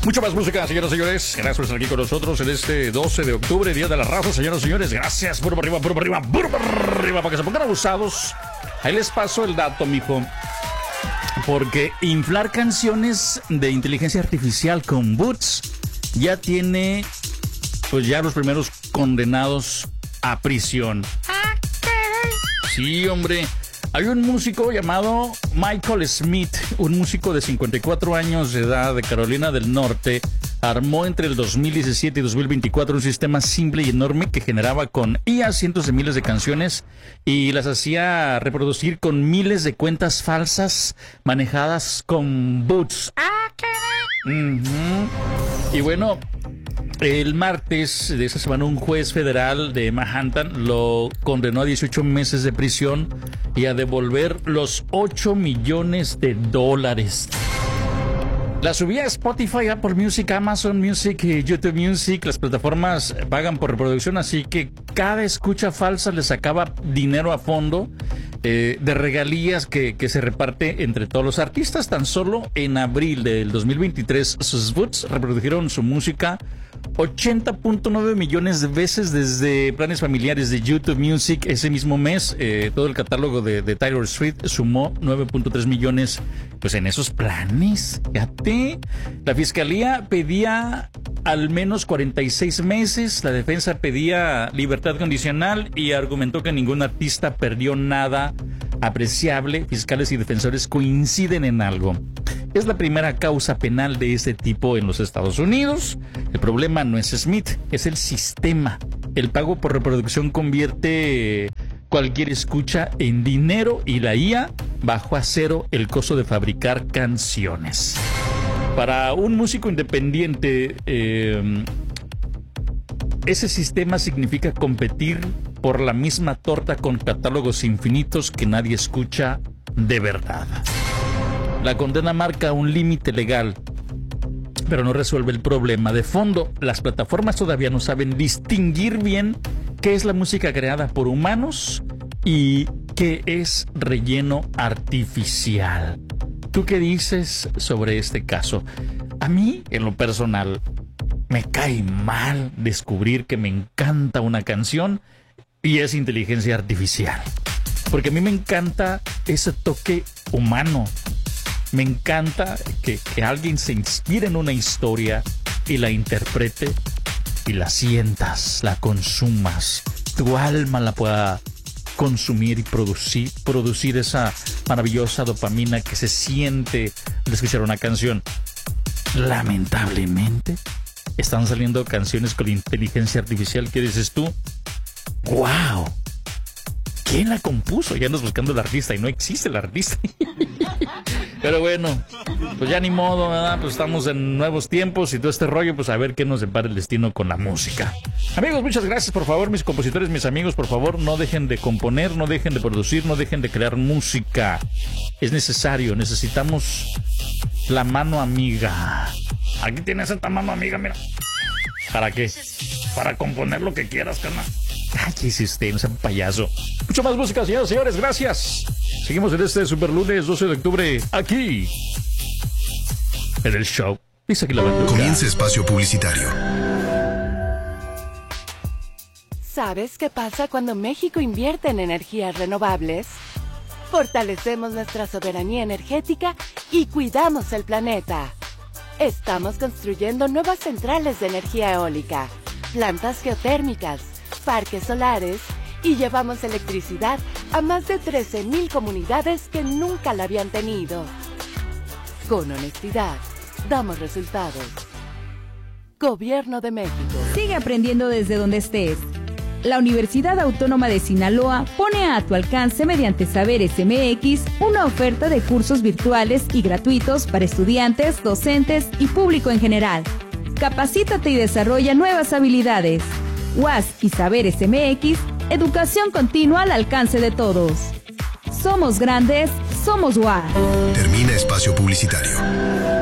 Mucho más música, señoras y señores. Gracias por estar aquí con nosotros en este 12 de octubre, Día de la Raza, señoras y señores. Gracias, puro para arriba, puro para arriba, puro para arriba, para que se pongan abusados. Ahí les paso el dato, mijo. Porque inflar canciones de inteligencia artificial con bots ya tiene, pues ya los primeros condenados a prisión. Sí, hombre. Hay un músico llamado Michael Smith, un músico de 54 años de edad de Carolina del Norte, armó entre el 2017 y 2024 un sistema simple y enorme que generaba con IA cientos de miles de canciones y las hacía reproducir con miles de cuentas falsas manejadas con bots. Y bueno, el martes de esa semana un juez federal de Manhattan lo condenó a 18 meses de prisión y a devolver los $8 millones. La subía a Spotify, Apple Music, Amazon Music, YouTube Music. Las plataformas pagan por reproducción, así que cada escucha falsa le sacaba dinero a fondo de regalías que se reparte entre todos los artistas. Tan solo en abril del 2023 sus bots reprodujeron su música 80.9 millones de veces desde planes familiares de YouTube Music. Ese mismo mes todo el catálogo de Taylor Swift sumó 9.3 millones pues en esos planes. Fíjate, la fiscalía pedía al menos 46 meses, la defensa pedía libertad condicional y argumentó que ningún artista perdió nada apreciable. Fiscales y defensores coinciden en algo: es la primera causa penal de este tipo en los Estados Unidos. El problema no es Smith, es el sistema. El pago por reproducción convierte cualquier escucha en dinero y la IA bajó a cero el costo de fabricar canciones. Para un músico independiente, ese sistema significa competir por la misma torta con catálogos infinitos que nadie escucha de verdad. La condena marca un límite legal, pero no resuelve el problema de fondo. Las plataformas todavía no saben distinguir bien qué es la música creada por humanos y qué es relleno artificial. ¿Tú qué dices sobre este caso? A mí, en lo personal, me cae mal descubrir que me encanta una canción y es inteligencia artificial. Porque a mí me encanta ese toque humano. Me encanta que alguien se inspire en una historia y la interprete y la sientas, la consumas. Tu alma la pueda consumir y producir esa maravillosa dopamina que se siente al escuchar una canción. Lamentablemente, están saliendo canciones con inteligencia artificial que dices tú, ¡wow! ¿Quién la compuso? Ya andas buscando el artista y no existe el artista. Pero bueno, pues ya ni modo, ¿verdad? Pues estamos en nuevos tiempos y todo este rollo, pues a ver qué nos depara el destino con la música. Amigos, muchas gracias, por favor, mis compositores, mis amigos, por favor, no dejen de componer, no dejen de producir, no dejen de crear música. Es necesario, necesitamos la mano amiga. Aquí tienes esta mano amiga, mira. ¿Para qué? Para componer lo que quieras, carnal. Ay, ¿qué es usted? No sea un payaso. Mucho más música, señoras y señores, gracias. Seguimos en este super lunes 12 de octubre, aquí, en el show. Dice aquí la banduca. Comienza espacio publicitario. ¿Sabes qué pasa cuando México invierte en energías renovables? Fortalecemos nuestra soberanía energética y cuidamos el planeta. Estamos construyendo nuevas centrales de energía eólica, plantas geotérmicas, parques solares y llevamos electricidad a más de 13,000 comunidades que nunca la habían tenido. Con honestidad, damos resultados. Gobierno de México. Sigue aprendiendo desde donde estés. La Universidad Autónoma de Sinaloa pone a tu alcance mediante Saberes MX una oferta de cursos virtuales y gratuitos para estudiantes, docentes y público en general. Capacítate y desarrolla nuevas habilidades. UAS y Saberes MX, educación continua al alcance de todos. Somos grandes, somos UAS. Termina espacio publicitario.